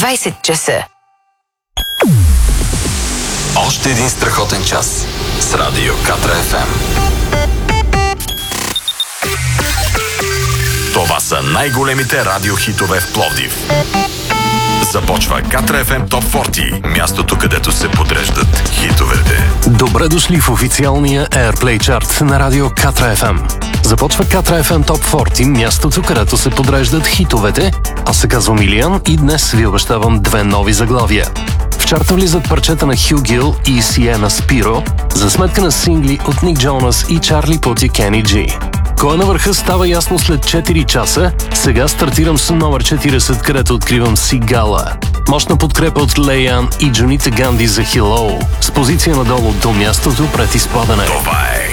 20 часа. Още един страхотен час с Радио Катра FM. Това са най-големите радиохитове в Пловдив. Започва Катра FM Top 40, мястото, където се подреждат хитовете. Добре дошли в официалния Airplay чарт на радио Катра FM. Започва Катра FM Top 40, мястото, където се подреждат хитовете. Аз се казвам Илиян и днес ви обещавам две нови заглавия. В чарта влизат парчета на Хю Гил и Сиена Спиро, за сметка на сингли от Ник Джонас и Чарли Пут и Кени Джи. Кой е на върха става ясно след 4 часа. Сега стартирам с номер 40, където откривам Сигала. Мощна подкрепа от Леян и Джонита Ганди за Hello. С позиция надолу до мястото пред изпадане. Това